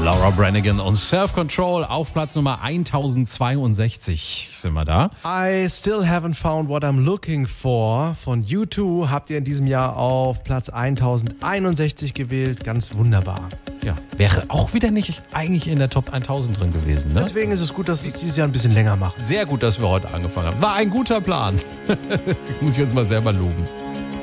Laura Branigan und Self-Control auf Platz Nummer 1062 sind wir da. I Still Haven't Found What I'm Looking For von U2 habt ihr in diesem Jahr auf Platz 1061 gewählt. Ganz wunderbar. Ja, wäre auch wieder nicht eigentlich in der Top 1000 drin gewesen, ne? Deswegen ist es gut, dass es dieses Jahr ein bisschen länger macht. Sehr gut, dass wir heute angefangen haben. War ein guter Plan. Muss ich uns mal selber loben.